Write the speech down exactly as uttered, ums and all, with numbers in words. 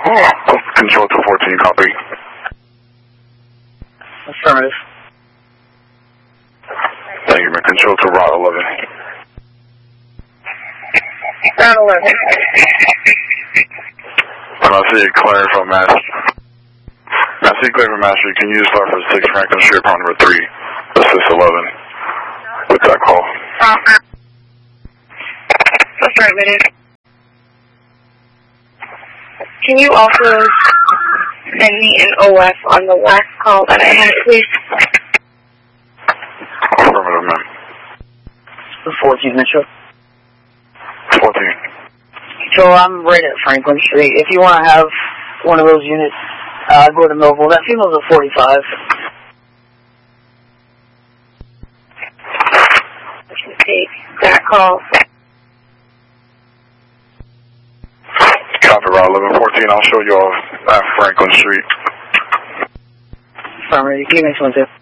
Control two fourteen, copy. Affirmative. Thank you, man. Control to Route eleven. Route eleven. When I see you clear from Master, when I see you clear from Master, you can use fire for six Franklin Street, upon number three, assist eleven, with that call. Uh-huh. Affirmative. Can you also send me an O F on the last call that I had, please? Affirmative, ma'am. fourteen, Mitchell. fourteen. So I'm right at Franklin Street. If you want to have one of those units, uh, go to Millville. That female's a forty-five. Take that call. Copy, Route eleven fourteen. I'll show you all at Franklin Street. Affirmative. Give me one, two.